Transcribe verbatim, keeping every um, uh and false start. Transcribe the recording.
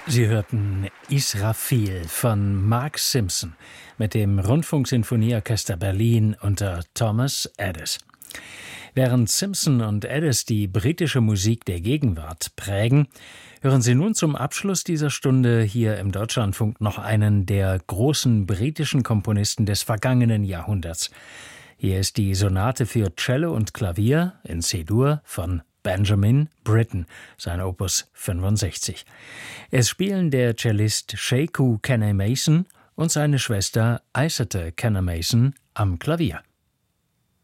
Sie hörten Israfil von Mark Simpson mit dem Rundfunksinfonieorchester Berlin unter Thomas Addis. Während Simpson und Addis die britische Musik der Gegenwart prägen, hören Sie nun zum Abschluss dieser Stunde hier im Deutschlandfunk noch einen der großen britischen Komponisten des vergangenen Jahrhunderts. Hier ist die Sonate für Cello und Klavier in C-Dur von Benjamin Britten, sein Opus fünfundsechzig. Es spielen der Cellist Sekou Kenny-Mason und seine Schwester Aissata Kenny-Mason am Klavier.